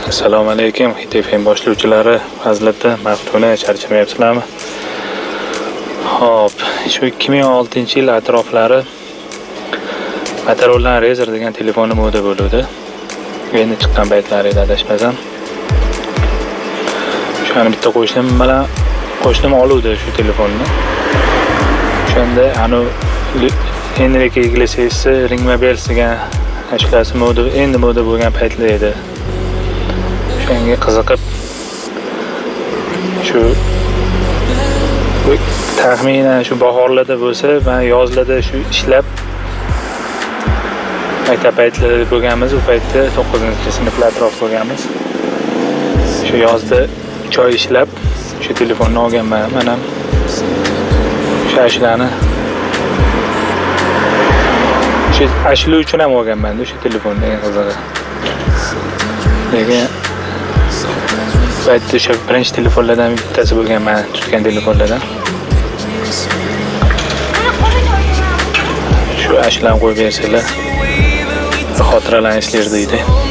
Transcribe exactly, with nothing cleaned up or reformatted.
Assalomu alaykum, Hit F M boshlovchilari, Fazliddin, Maftuna, charchamayapsizlarmi? Hop, shu ikki ming o'n oltinchi yil atroflari Motorola Razr degan telefonni moda bo'ldi. Endi chiqqan paytlar edi, adashmasam. Shuni bitta qo'shnim bilan qo'shnim oluvdi shu telefonni. O'shanda anu Enrique Iglesias Ring My Bells degan ashulasi moda, endi moda bo'lgan paytlar edi. Shunga qiziqib shu taxminan shu bahorlarda bo'lsa, men yozlarda shu ishlab maktab paytlarida bo'lganmiz. U paytda to'qqizinchi sinflar atrof bo'lganmiz. Shu yozda uch oy ishlab shu telefonni olganman. Mana shu ashulani shu ashula uchun ham olganman shu telefonni, qizig'i. Lekin paytda shu birinchi telefonlardan bittasi bo'lgan, men tutgan telefonlardan. Shu ashulani qo'yib bersalar, xotiralar eslaydi deydi.